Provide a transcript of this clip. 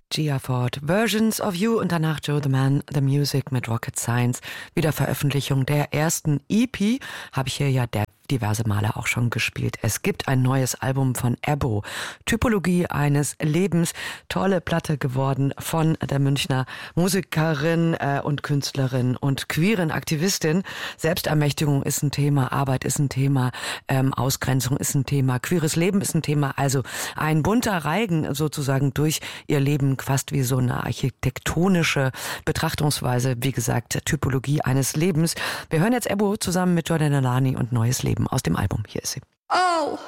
Gia Ford, Versions of You und danach Joe the Man, The Music mit Rocket Science. Wiederveröffentlichung der ersten EP, habe ich hier ja diverse Male auch schon gespielt. Es gibt ein neues Album von Ebbo, Typologie eines Lebens. Tolle Platte geworden von der Münchner Musikerin und Künstlerin und queeren Aktivistin. Selbstermächtigung ist ein Thema, Arbeit ist ein Thema, Ausgrenzung ist ein Thema, queeres Leben ist ein Thema. Also ein bunter Reigen sozusagen durch ihr Leben, fast wie so eine architektonische Betrachtungsweise. Wie gesagt, Typologie eines Lebens. Wir hören jetzt Ebbo zusammen mit Jordan Alani und Neues Leben aus dem Album. Hier ist sie. Oh,